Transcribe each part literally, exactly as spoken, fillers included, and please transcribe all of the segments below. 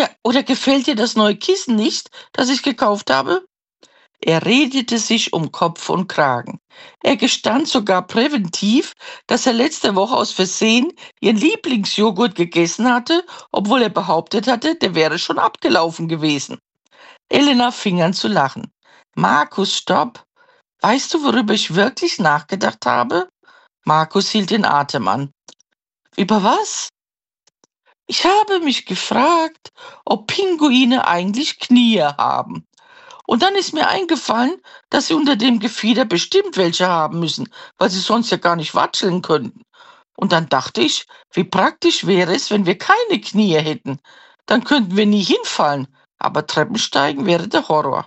Oder, oder gefällt dir das neue Kissen nicht, das ich gekauft habe? Er redete sich um Kopf und Kragen. Er gestand sogar präventiv, dass er letzte Woche aus Versehen ihren Lieblingsjoghurt gegessen hatte, obwohl er behauptet hatte, der wäre schon abgelaufen gewesen. Elena fing an zu lachen. Markus, stopp! Weißt du, worüber ich wirklich nachgedacht habe? Markus hielt den Atem an. Über was? Ich habe mich gefragt, ob Pinguine eigentlich Knie haben. Und dann ist mir eingefallen, dass sie unter dem Gefieder bestimmt welche haben müssen, weil sie sonst ja gar nicht watscheln könnten. Und dann dachte ich, wie praktisch wäre es, wenn wir keine Knie hätten. Dann könnten wir nie hinfallen, aber Treppensteigen wäre der Horror.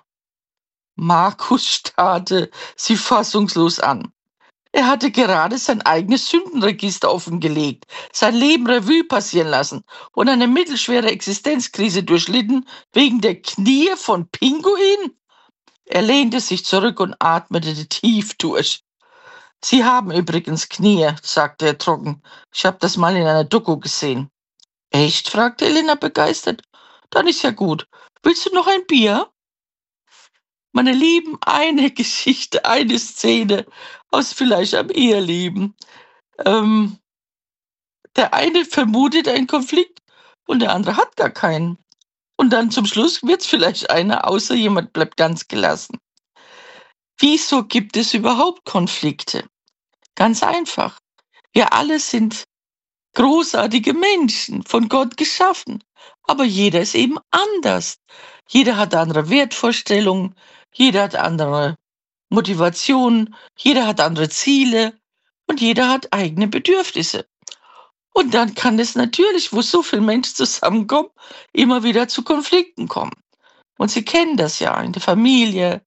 Markus starrte sie fassungslos an. Er hatte gerade sein eigenes Sündenregister offengelegt, sein Leben Revue passieren lassen und eine mittelschwere Existenzkrise durchlitten wegen der Knie von Pinguin. Er lehnte sich zurück und atmete tief durch. Sie haben übrigens Knie, sagte er trocken. Ich habe das mal in einer Doku gesehen. Echt? Fragte Elena begeistert. Dann ist ja gut. Willst du noch ein Bier? Meine Lieben, eine Geschichte, eine Szene aus vielleicht einem Eheleben. Ähm, der eine vermutet einen Konflikt und der andere hat gar keinen. Und dann zum Schluss wird es vielleicht einer, außer jemand bleibt ganz gelassen. Wieso gibt es überhaupt Konflikte? Ganz einfach. Wir alle sind großartige Menschen, von Gott geschaffen. Aber jeder ist eben anders. Jeder hat andere Wertvorstellungen, jeder hat andere Motivationen, jeder hat andere Ziele und jeder hat eigene Bedürfnisse. Und dann kann es natürlich, wo so viele Menschen zusammenkommen, immer wieder zu Konflikten kommen. Und Sie kennen das ja in der Familie,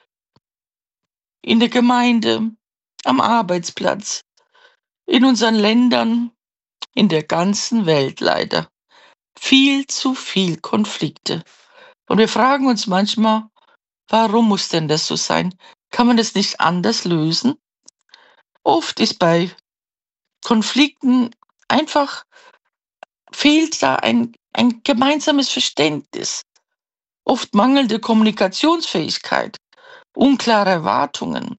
in der Gemeinde, am Arbeitsplatz, in unseren Ländern, in der ganzen Welt leider. Viel zu viel Konflikte. Und wir fragen uns manchmal, warum muss denn das so sein? Kann man das nicht anders lösen? Oft ist bei Konflikten einfach, fehlt da ein, ein gemeinsames Verständnis. Oft mangelnde Kommunikationsfähigkeit, unklare Erwartungen.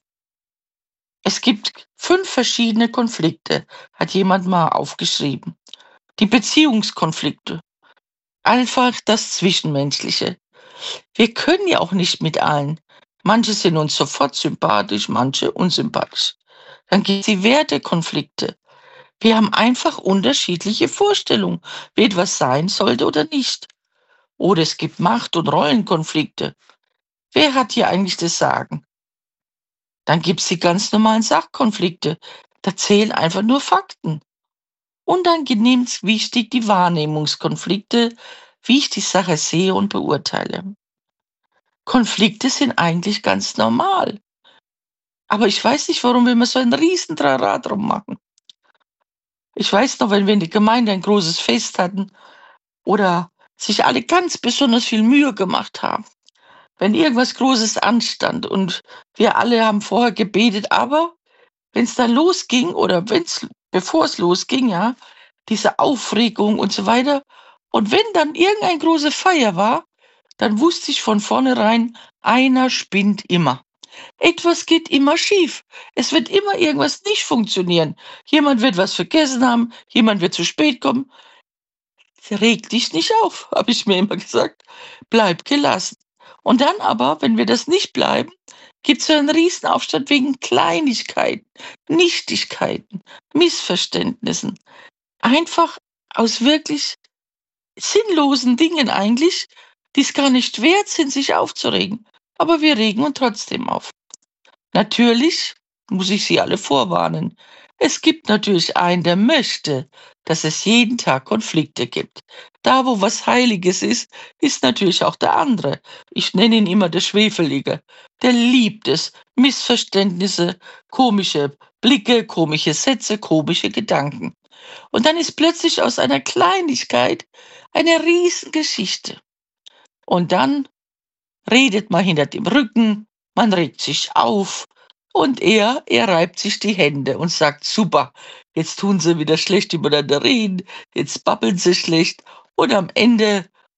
Es gibt fünf verschiedene Konflikte, hat jemand mal aufgeschrieben. Die Beziehungskonflikte, einfach das Zwischenmenschliche. Wir können ja auch nicht mit allen. Manche sind uns sofort sympathisch, manche unsympathisch. Dann gibt es die Wertekonflikte. Wir haben einfach unterschiedliche Vorstellungen, wie etwas sein sollte oder nicht. Oder es gibt Macht- und Rollenkonflikte. Wer hat hier eigentlich das Sagen? Dann gibt es die ganz normalen Sachkonflikte. Da zählen einfach nur Fakten. Und dann ganz wichtig die Wahrnehmungskonflikte, wie ich die Sache sehe und beurteile. Konflikte sind eigentlich ganz normal. Aber ich weiß nicht, warum wir immer so ein riesen Trara drum machen. Ich weiß noch, wenn wir in der Gemeinde ein großes Fest hatten oder sich alle ganz besonders viel Mühe gemacht haben. Wenn irgendwas Großes anstand und wir alle haben vorher gebetet, aber wenn es dann losging oder wenn's, bevor es losging, ja, diese Aufregung und so weiter. Und wenn dann irgendeine große Feier war, dann wusste ich von vornherein, einer spinnt immer. Etwas geht immer schief. Es wird immer irgendwas nicht funktionieren. Jemand wird was vergessen haben, jemand wird zu spät kommen. Reg dich nicht auf, habe ich mir immer gesagt. Bleib gelassen. Und dann aber, wenn wir das nicht bleiben, gibt es einen Riesenaufstand wegen Kleinigkeiten, Nichtigkeiten, Missverständnissen. Einfach aus wirklich sinnlosen Dingen eigentlich, die es gar nicht wert sind, sich aufzuregen. Aber wir regen uns trotzdem auf. Natürlich muss ich Sie alle vorwarnen. Es gibt natürlich einen, der möchte, dass es jeden Tag Konflikte gibt. Da, wo was Heiliges ist, ist natürlich auch der andere. Ich nenne ihn immer der Schwefelige. Der liebt es. Missverständnisse, komische Blicke, komische Sätze, komische Gedanken. Und dann ist plötzlich aus einer Kleinigkeit eine Riesengeschichte. Und dann redet man hinter dem Rücken, man regt sich auf und er, er reibt sich die Hände und sagt, super, jetzt tun sie wieder schlecht übereinander reden, jetzt babbeln sie schlecht und am Ende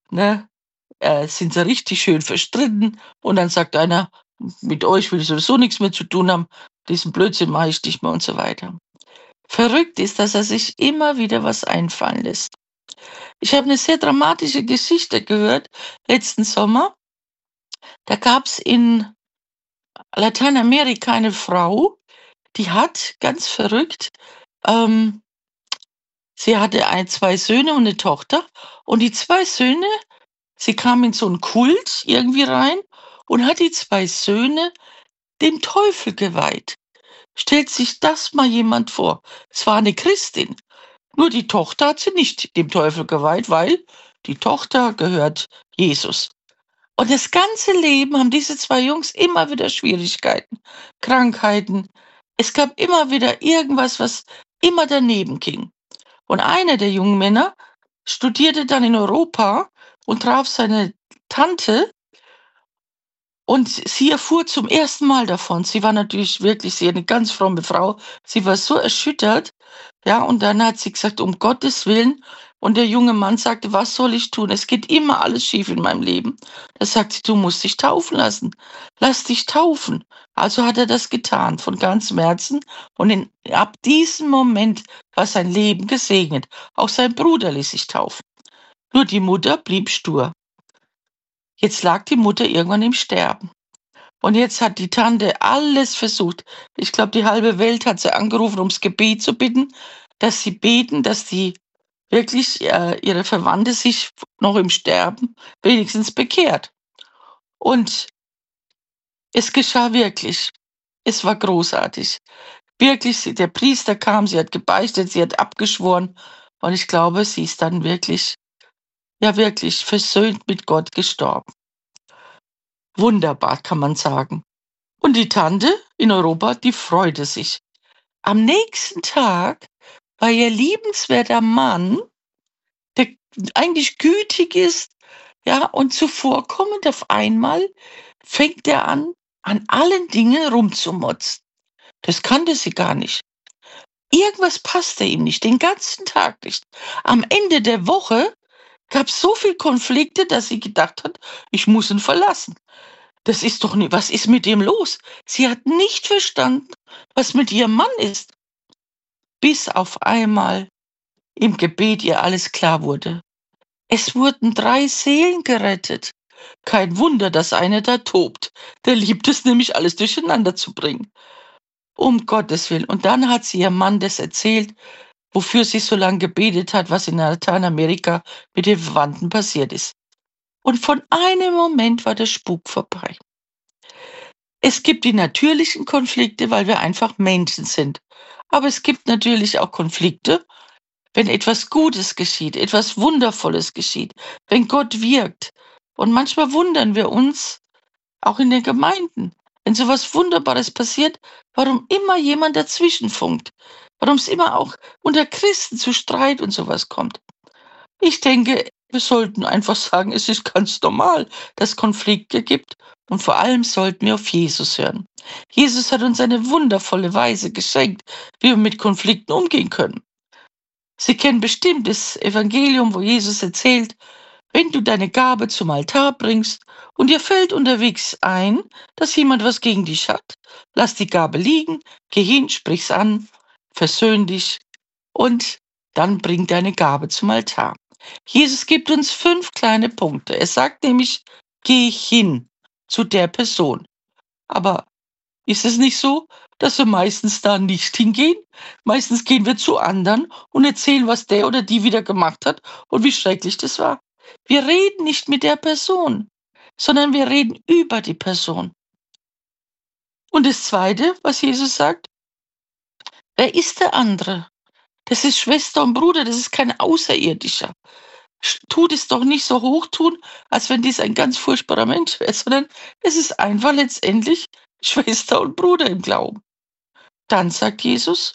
ne, äh, sind sie richtig schön verstritten und dann sagt einer: „Mit euch will ich sowieso nichts mehr zu tun haben. Diesen Blödsinn mache ich nicht mehr“ und so weiter. Verrückt ist, dass er sich immer wieder was einfallen lässt. Ich habe eine sehr dramatische Geschichte gehört letzten Sommer. Da gab's in Lateinamerika eine Frau, die hat ganz verrückt, ähm sie hatte ein zwei Söhne und 'ne Tochter und die zwei Söhne sie kam in so 'n Kult irgendwie rein und hat die zwei Söhne dem Teufel geweiht. Stellt sich das mal jemand vor. Es war 'ne Christin, nur die Tochter hat sie nicht dem Teufel geweiht, weil die Tochter gehört Jesus. Und das ganze Leben haben diese zwei Jungs immer wieder Schwierigkeiten, Krankheiten. Es gab immer wieder irgendwas, was immer daneben ging. Und einer der jungen Männer studierte dann in Europa und traf seine Tante und sie erfuhr zum ersten Mal davon. Sie war natürlich wirklich sie eine ganz fromme Frau. Sie war so erschüttert, ja, und dann hat sie gesagt: „Um Gottes Willen.“ Und der junge Mann sagte: „Was soll ich tun? Es geht immer alles schief in meinem Leben.“ Da sagt sie: „Du musst dich taufen lassen. Lass dich taufen.“ Also hat er das getan von ganzem Herzen und in ab diesem Moment war sein Leben gesegnet. Auch sein Bruder ließ sich taufen. Nur die Mutter blieb stur. Jetzt lag die Mutter irgendwann im Sterben. Und jetzt hat die Tante alles versucht. Ich glaube, die halbe Welt hat sie angerufen, ums Gebet zu bitten, dass sie beten, dass die wirklich, äh, ihre Verwandte sich noch im Sterben wenigstens bekehrt. Und es geschah wirklich. Es war großartig. Wirklich, sie der Priester kam, sie hat gebeichtet, sie hat abgeschworen und ich glaube, sie ist dann wirklich, ja wirklich versöhnt mit Gott gestorben. Wunderbar, kann man sagen. Und die Tante in Europa, die freute sich. Am nächsten Tag war ihr liebenswerter Mann, der eigentlich gütig ist, ja, und zuvorkommend, auf einmal fängt er an, an allen Dingen rumzumotzen. Das kannte sie gar nicht. Irgendwas passte ihm nicht, den ganzen Tag nicht. Am Ende der Woche gab's so viel Konflikte, dass sie gedacht hat: „Ich muss ihn verlassen. Das ist doch nie was ist mit dem los?“ Sie hat nicht verstanden, was mit ihrem Mann ist, bis auf einmal im Gebet ihr alles klar wurde. Es wurden drei Seelen gerettet. Kein Wunder, dass einer da tobt. Der liebt es nämlich, alles durcheinander zu bringen. Um Gottes Willen. Und dann hat sie ihrem Mann das erzählt, wofür sie so lange gebetet hat, was in Lateinamerika mit den Verwandten passiert ist. Und von einem Moment war der Spuk vorbei. Es gibt die natürlichen Konflikte, weil wir einfach Menschen sind. Aber es gibt natürlich auch Konflikte, wenn etwas Gutes geschieht, etwas Wundervolles geschieht, wenn Gott wirkt. Und manchmal wundern wir uns, auch in den Gemeinden, wenn so was Wunderbares passiert, warum immer jemand dazwischenfunkt, warum es immer auch unter Christen zu Streit und sowas kommt. Ich denke, wir sollten einfach sagen, es ist ganz normal, dass Konflikte gibt und vor allem sollten wir auf Jesus hören. Jesus hat uns eine wundervolle Weise geschenkt, wie wir mit Konflikten umgehen können. Sie kennen bestimmt das Evangelium, wo Jesus erzählt: „Wenn du deine Gabe zum Altar bringst und dir fällt unterwegs ein, dass jemand was gegen dich hat, lass die Gabe liegen, geh hin, sprich's an, versöhn dich und dann bring deine Gabe zum Altar.“ Jesus gibt uns fünf kleine Punkte. Er sagt nämlich: „Geh hin zu der Person.“ Aber ist es nicht so, dass wir meistens da nicht hingehen? Meistens gehen wir zu anderen und erzählen, was der oder die wieder gemacht hat und wie schrecklich das war. Wir reden nicht mit der Person, sondern wir reden über die Person. Und das Zweite, was Jesus sagt: „Wer ist der andere? Das ist Schwester und Bruder, das ist kein Außerirdischer. Sch tut es doch nicht so hochtun, als wenn dies ein ganz furchtbarer Mensch wäre, sondern es ist einfach letztendlich Schwester und Bruder im Glauben.“ Dann sagt Jesus: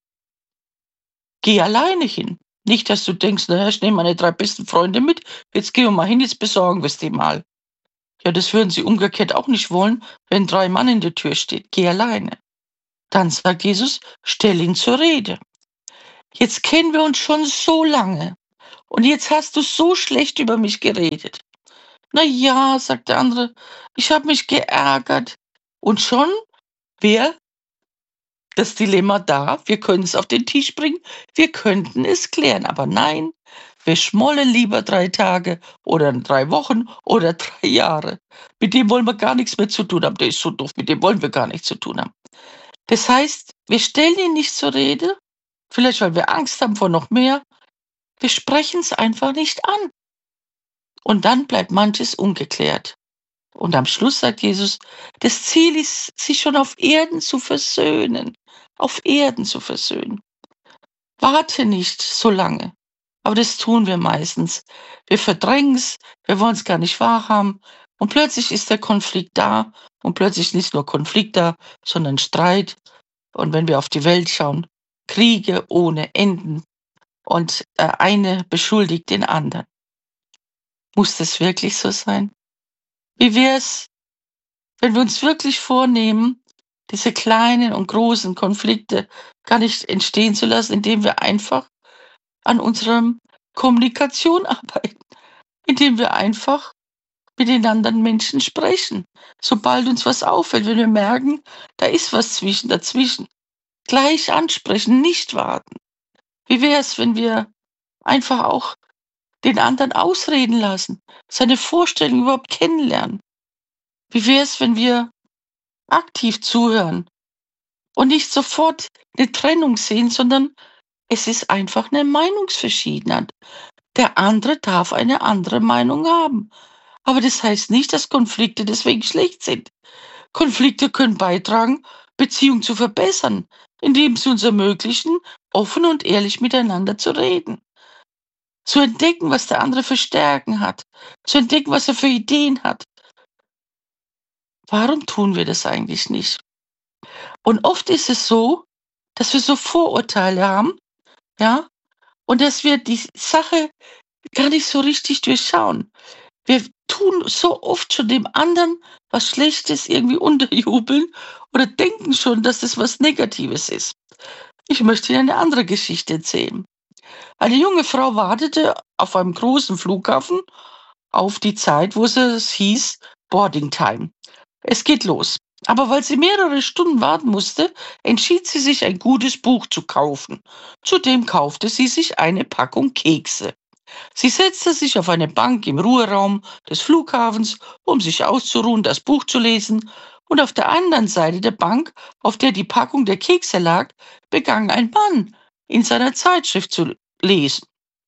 „Geh alleine hin.“ Nicht, dass du denkst: „Na ja, ich nehme meine drei besten Freunde mit. Jetzt gehen wir mal hin, jetzt besorgen wir's dem mal.“ Ja, das würden sie umgekehrt auch nicht wollen, wenn drei Mann in der Tür steht. Geh alleine. Dann sagt Jesus: „Stell ihn zur Rede.“ Jetzt kennen wir uns schon so lange Und jetzt hast du so schlecht über mich geredet. Na ja, sagt der andere, ich habe mich geärgert. Und schon wäre das Dilemma da, wir können es auf den Tisch bringen, wir könnten es klären, aber nein, wir schmollen lieber drei Tage oder drei Wochen oder drei Jahre. Mit dem wollen wir gar nichts mehr zu tun haben. Der ist so doof, mit dem wollen wir gar nichts zu tun haben. Das heißt, wir stellen ihn nicht zur Rede, vielleicht weil wir Angst haben vor noch mehr. Wir sprechen es einfach nicht an. Und dann bleibt manches ungeklärt. Und am Schluss sagt Jesus, das Ziel ist, sich schon auf Erden zu versöhnen. Auf Erden zu versöhnen. Warte nicht so lange. Aber das tun wir meistens. Wir verdrängen es, wir wollen es gar nicht wahrhaben. Und plötzlich ist der Konflikt da. Und plötzlich nicht nur Konflikt da, sondern Streit. Und wenn wir auf die Welt schauen, Kriege ohne Enden. Und äh, eine beschuldigt den anderen. Muss das wirklich so sein? Wie wäre es, wenn wir uns wirklich vornehmen, diese kleinen und großen Konflikte gar nicht entstehen zu lassen, indem wir einfach an unserer Kommunikation arbeiten, indem wir einfach mit den anderen Menschen sprechen. Sobald uns was auffällt, wenn wir merken, da ist was zwischen, dazwischen, gleich ansprechen, nicht warten. Wie wäre es, wenn wir einfach auch den anderen ausreden lassen, seine Vorstellung überhaupt kennenlernen? Wie wäre es, wenn wir aktiv zuhören und nicht sofort eine Trennung sehen, sondern es ist einfach eine Meinungsverschiedenheit. Der andere darf eine andere Meinung haben. Aber das heißt nicht, dass Konflikte deswegen schlecht sind. Konflikte können beitragen, Beziehungen zu verbessern, indem sie uns ermöglichen, offen und ehrlich miteinander zu reden. Zu entdecken, was der andere für Stärken hat. Zu entdecken, was er für Ideen hat. Warum tun wir das eigentlich nicht? Und oft ist es so, dass wir so Vorurteile haben, ja, und dass wir die Sache gar nicht so richtig durchschauen. Wir tun so oft schon dem anderen was Schlechtes irgendwie unterjubeln oder denken schon, dass es was Negatives ist. Ich möchte Ihnen eine andere Geschichte erzählen. Eine junge Frau wartete auf einem großen Flughafen auf die Zeit, wo es hieß Boarding Time. Es geht los. Aber weil sie mehrere Stunden warten musste, entschied sie sich, ein gutes Buch zu kaufen. Zudem kaufte sie sich eine Packung Kekse. Sie setzte sich auf eine Bank im Ruheraum des Flughafens, um sich auszuruhen, das Buch zu lesen, und auf der anderen Seite der Bank, auf der die Packung der Kekse lag, begann ein Mann in seiner Zeitschrift zu lesen.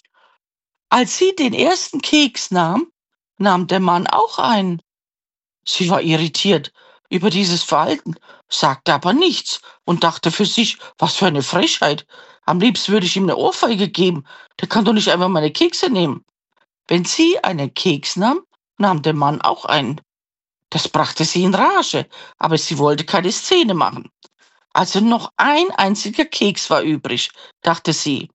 Als sie den ersten Keks nahm, nahm der Mann auch einen. Sie war irritiert über dieses Verhalten, sagte aber nichts und dachte für sich, was für eine Frechheit. Am liebsten würde ich ihm eine Ohrfeige geben. Der kann doch nicht einfach meine Kekse nehmen. Wenn sie einen Keks nahm, nahm der Mann auch einen. Das brachte sie in Rage, aber sie wollte keine Szene machen. Also noch ein einziger Keks war übrig, dachte sie.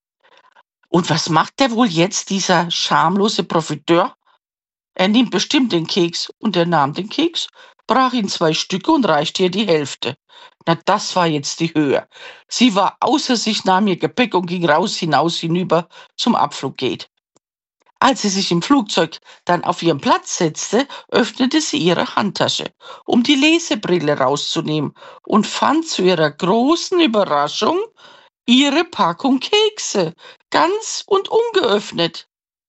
Und was macht der wohl jetzt, dieser schamlose Profiteur? Er nimmt bestimmt den Keks, und er nahm den Keks, brach in zwei Stücke und reichte ihr die Hälfte. Na, das war jetzt die Höhe. Sie war außer sich, nahm ihr Gepäck und ging raus, hinaus, hinüber zum Abfluggate. Als sie sich im Flugzeug dann auf ihren Platz setzte, öffnete sie ihre Handtasche, um die Lesebrille rauszunehmen, und fand zu ihrer großen Überraschung ihre Packung Kekse, ganz und ungeöffnet.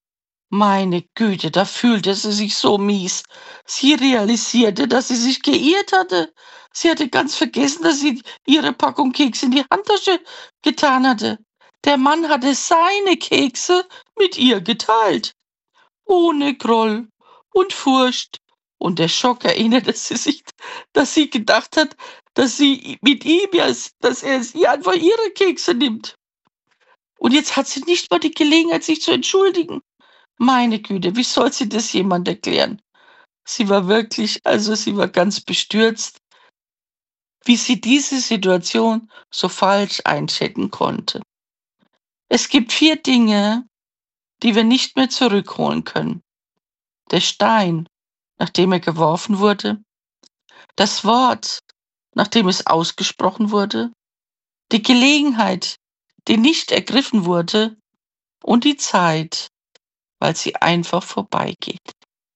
Meine Güte, da fühlte sie sich so mies. Sie realisierte, dass sie sich geirrt hatte. Sie hatte ganz vergessen, dass sie ihre Packung Kekse in die Handtasche getan hatte. Der Mann hatte seine Kekse mit ihr geteilt, ohne Groll und Furcht. Und der Schock erinnerte sie sich, dass sie gedacht hat, dass sie mit ihm, ja, dass er sie einfach ihre Kekse nimmt. Und jetzt hat sie nicht mal die Gelegenheit, sich zu entschuldigen. Meine Güte, wie soll sie das jemand erklären? Sie war wirklich, also sie war ganz bestürzt, wie sie diese Situation so falsch einschätzen konnte. Es gibt vier Dinge, die wir nicht mehr zurückholen können. Der Stein, nachdem er geworfen wurde, das Wort, nachdem es ausgesprochen wurde, die Gelegenheit, die nicht ergriffen wurde, und die Zeit, weil sie einfach vorbeigeht.